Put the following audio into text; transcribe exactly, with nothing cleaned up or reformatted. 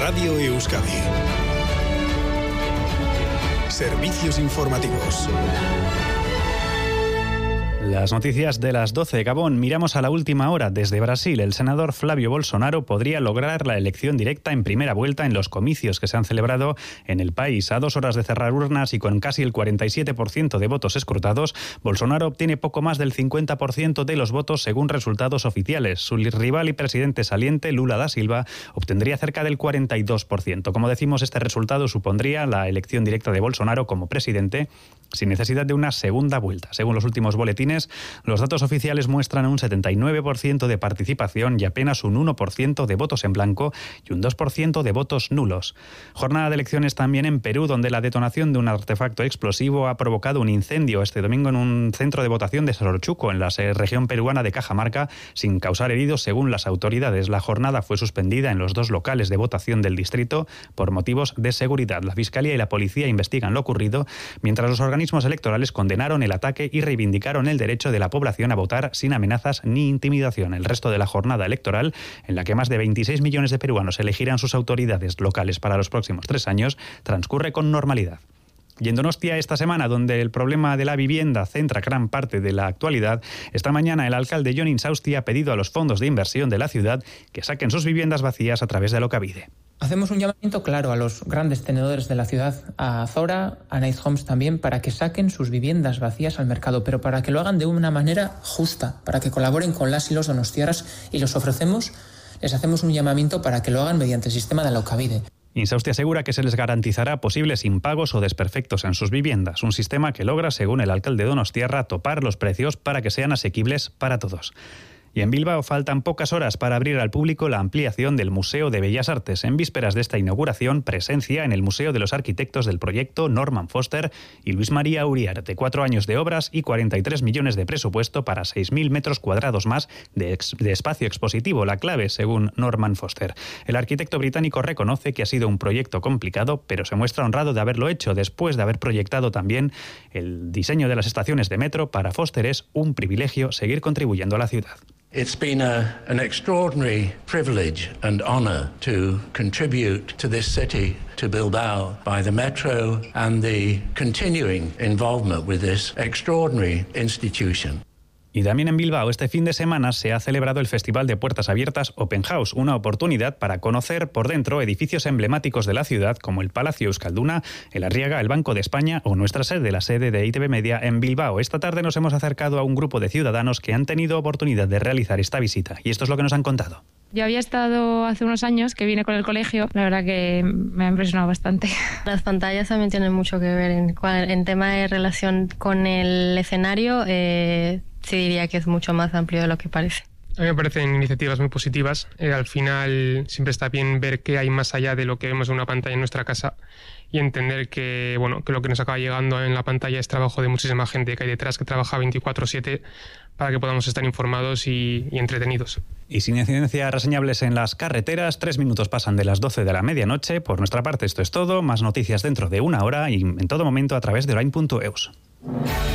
Radio Euskadi. Servicios informativos. Las noticias de las doce. Gabón, miramos a la última hora. Desde Brasil, el senador Flávio Bolsonaro podría lograr la elección directa en primera vuelta en los comicios que se han celebrado en el país. A dos horas de cerrar urnas y con casi el cuarenta y siete por ciento de votos escrutados, Bolsonaro obtiene poco más del cincuenta por ciento de los votos según resultados oficiales. Su rival y presidente saliente, Lula da Silva, obtendría cerca del cuarenta y dos por ciento. Como decimos, este resultado supondría la elección directa de Bolsonaro como presidente sin necesidad de una segunda vuelta. Según los últimos boletines, los datos oficiales muestran un setenta y nueve por ciento de participación y apenas un uno por ciento de votos en blanco y un dos por ciento de votos nulos. Jornada de elecciones también en Perú, donde la detonación de un artefacto explosivo ha provocado un incendio este domingo en un centro de votación de Sororchuco, en la región peruana de Cajamarca, sin causar heridos según las autoridades. La jornada fue suspendida en los dos locales de votación del distrito por motivos de seguridad. La Fiscalía y la Policía investigan lo ocurrido, mientras los organismos electorales condenaron el ataque y reivindicaron el derecho de la población a votar sin amenazas ni intimidación. El resto de la jornada electoral, en la que más de veintiséis millones de peruanos elegirán sus autoridades locales para los próximos tres años, transcurre con normalidad. Y en Donostia, esta semana, donde el problema de la vivienda centra gran parte de la actualidad, esta mañana el alcalde Jon Insausti ha pedido a los fondos de inversión de la ciudad que saquen sus viviendas vacías a través de Alokabide. Hacemos un llamamiento claro a los grandes tenedores de la ciudad, a Azora, a Night Homes también, para que saquen sus viviendas vacías al mercado, pero para que lo hagan de una manera justa, para que colaboren con las y los donostiarras, y los ofrecemos, les hacemos un llamamiento para que lo hagan mediante el sistema de Alokabide. Insausti asegura que se les garantizará posibles impagos o desperfectos en sus viviendas, un sistema que logra, según el alcalde Donostiarra, topar los precios para que sean asequibles para todos. Y en Bilbao faltan pocas horas para abrir al público la ampliación del Museo de Bellas Artes. En vísperas de esta inauguración, presencia en el Museo de los Arquitectos del proyecto Norman Foster y Luis María Uriarte. Cuatro años de obras y cuarenta y tres millones de presupuesto para seis mil metros cuadrados más de, ex, de espacio expositivo. La clave, según Norman Foster. El arquitecto británico reconoce que ha sido un proyecto complicado, pero se muestra honrado de haberlo hecho después de haber proyectado también el diseño de las estaciones de metro. Para Foster es un privilegio seguir contribuyendo a la ciudad. It's been a, an extraordinary privilege and honour to contribute to this city, to Bilbao, by the metro and the continuing involvement with this extraordinary institution. Y también en Bilbao este fin de semana se ha celebrado el Festival de Puertas Abiertas Open House, una oportunidad para conocer por dentro edificios emblemáticos de la ciudad como el Palacio Euskalduna, el Arriaga, el Banco de España o nuestra sede, la sede de I T V Media en Bilbao. Esta tarde nos hemos acercado a un grupo de ciudadanos que han tenido oportunidad de realizar esta visita y esto es lo que nos han contado. Yo había estado hace unos años que vine con el colegio, la verdad que me ha impresionado bastante. Las pantallas también tienen mucho que ver en, en tema de relación con el escenario. Eh, sí diría que es mucho más amplio de lo que parece. A mí me parecen iniciativas muy positivas. Eh, al final siempre está bien ver qué hay más allá de lo que vemos en una pantalla en nuestra casa y entender que, bueno, que lo que nos acaba llegando en la pantalla es trabajo de muchísima gente que hay detrás, que trabaja veinticuatro siete para que podamos estar informados y, y entretenidos. Y sin incidencias reseñables en las carreteras, tres minutos pasan de las doce de la medianoche. Por nuestra parte esto es todo. Más noticias dentro de una hora y en todo momento a través de orain punto eus.